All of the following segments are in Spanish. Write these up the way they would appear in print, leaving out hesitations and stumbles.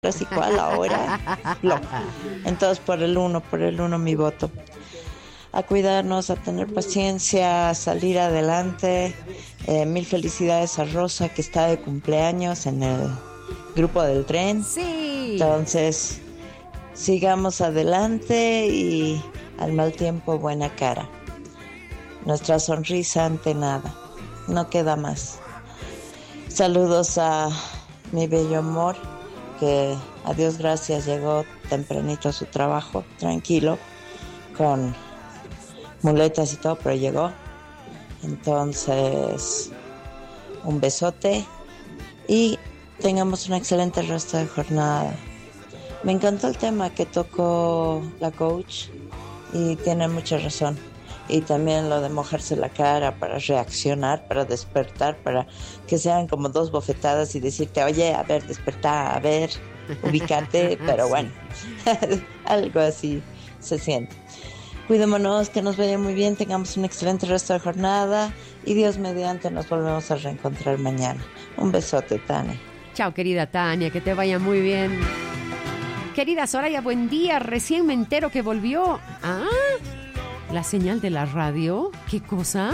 así cual ahora. No. Entonces por el uno mi voto. A cuidarnos, a tener paciencia, a salir adelante. Mil felicidades a Rosa, que está de cumpleaños en el grupo del tren. Sí. Entonces, sigamos adelante y al mal tiempo buena cara. Nuestra sonrisa ante nada, no queda más. Saludos a mi bello amor, que a Dios gracias llegó tempranito a su trabajo, tranquilo, con muletas y todo, pero llegó. Entonces, un besote y tengamos un excelente resto de jornada. Me encantó el tema que tocó la coach y tiene mucha razón. Y también lo de mojarse la cara para reaccionar, para despertar, para que sean como dos bofetadas y decirte, oye, a ver, despertá, a ver, ubícate, pero bueno, algo así se siente. Cuidémonos, que nos vaya muy bien, tengamos un excelente resto de jornada y Dios mediante nos volvemos a reencontrar mañana. Un besote, Tania. Chao, querida Tania, que te vaya muy bien. Querida Soraya, buen día, recién me entero que volvió. Ah, la señal de la radio. ¿Qué cosa?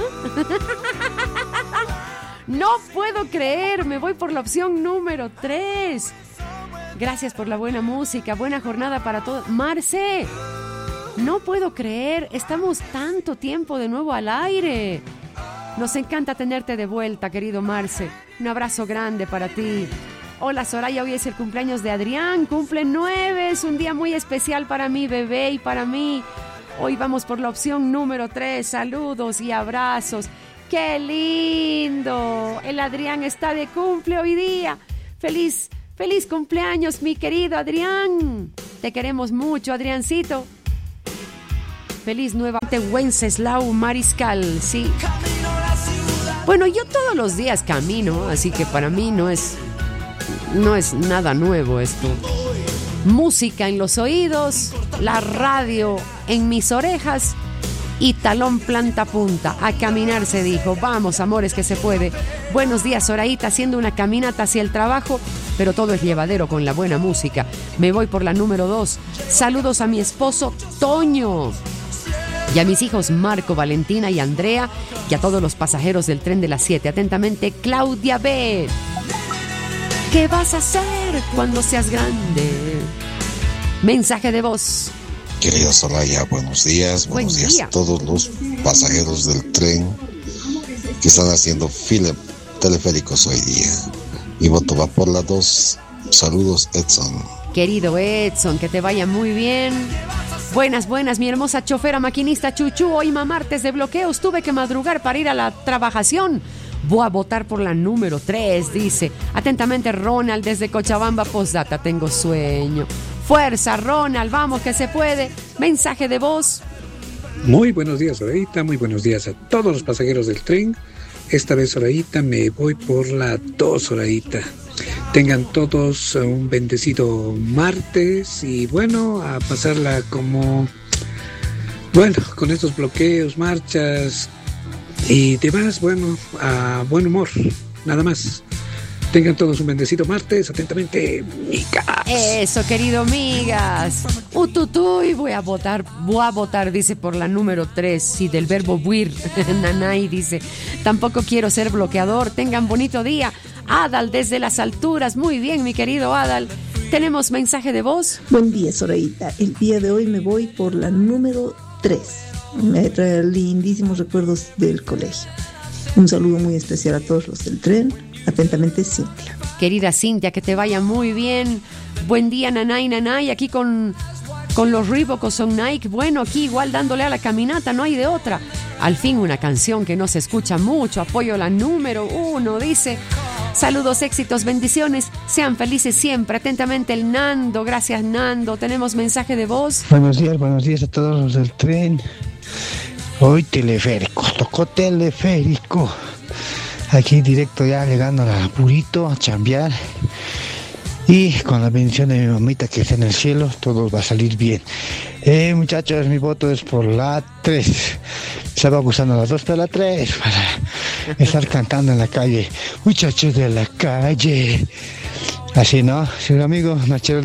No puedo creer, me voy por la opción número 3. Gracias por la buena música, buena jornada para todos. Marce, no puedo creer, estamos tanto tiempo de nuevo al aire. Nos encanta tenerte de vuelta, querido Marce. Un abrazo grande para ti. Hola Soraya, hoy es el cumpleaños de Adrián, cumple 9, es un día muy especial para mi bebé y para mí. Hoy vamos por la opción número 3, saludos y abrazos. ¡Qué lindo! El Adrián está de cumple hoy día. ¡Feliz cumpleaños, mi querido Adrián! Te queremos mucho, Adriancito. Feliz nueva Wenceslau Mariscal, sí. Bueno, yo todos los días camino, así que para mí no es nada nuevo esto. Música en los oídos, la radio en mis orejas y talón planta punta. A caminar se dijo. Vamos, amores, que se puede. Buenos días, Soraíta, haciendo una caminata hacia el trabajo, pero todo es llevadero con la buena música. Me voy por la número 2. Saludos a mi esposo Toño y a mis hijos Marco, Valentina y Andrea y a todos los pasajeros del tren de las 7. Atentamente, Claudia B. ¿Qué vas a hacer cuando seas grande? Mensaje de voz. Querida Soraya, buenos días. Buenos días a todos los pasajeros del tren que están haciendo fila teleféricos hoy día. Mi voto va por la 2. Saludos, Edson. Querido Edson, que te vaya muy bien. Buenas, mi hermosa chofera maquinista Chuchu. Hoy martes de bloqueos, tuve que madrugar para ir a la trabajación. Voy a votar por la número 3, dice. Atentamente, Ronald, desde Cochabamba, postdata, tengo sueño. Fuerza, Ronald, vamos que se puede. Mensaje de voz. Muy buenos días, Soraíta. Muy buenos días a todos los pasajeros del tren. Esta vez, Soraíta, me voy por la 2, Soraíta. Tengan todos un bendecido martes y bueno, a pasarla como... Bueno, con estos bloqueos, marchas y demás, bueno, a buen humor, nada más. Tengan todos un bendecido martes. Atentamente, Migas. Eso, querido Migas. Ututuy, voy a votar, dice, por la número 3. Sí, del verbo buir. Nanay dice, tampoco quiero ser bloqueador. Tengan bonito día. Adal, desde las alturas. Muy bien, mi querido Adal. ¿Tenemos mensaje de voz? Buen día, Soraíta. El día de hoy me voy por la número 3. Me trae lindísimos recuerdos del colegio. Un saludo muy especial a todos los del tren. Atentamente, Cintia. Querida Cintia, que te vaya muy bien. Buen día, Nanay, aquí con los Reebok son Nike. Bueno, aquí igual dándole a la caminata, no hay de otra. Al fin una canción que no se escucha mucho. Apoyo la número 1, dice. Saludos, éxitos, bendiciones. Sean felices siempre. Atentamente, el Nando. Gracias, Nando. Tenemos mensaje de voz. Buenos días a todos los del tren. Hoy teleférico, tocó teleférico. Aquí directo ya llegando a Purito a chambear. Y con la bendición de mi mamita que está en el cielo, todo va a salir bien. Muchachos, mi voto es por la 3. Estaba gustando la 2, pero la 3 para estar cantando en la calle. Muchachos de la calle. Así, ¿no? Sí, amigo, Nachero.